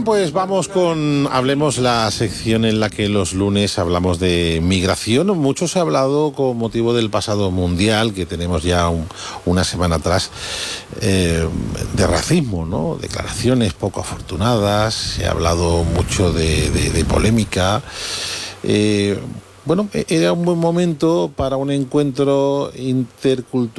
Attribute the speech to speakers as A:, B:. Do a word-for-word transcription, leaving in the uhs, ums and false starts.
A: Bien, pues vamos con Hablemos, la sección en la que los lunes hablamos de migración. Mucho se ha hablado con motivo del pasado mundial, que tenemos ya un, una semana atrás, eh, de racismo, ¿no? Declaraciones poco afortunadas, se ha hablado mucho de, de, de polémica. Eh, bueno, era un buen momento para un encuentro intercultural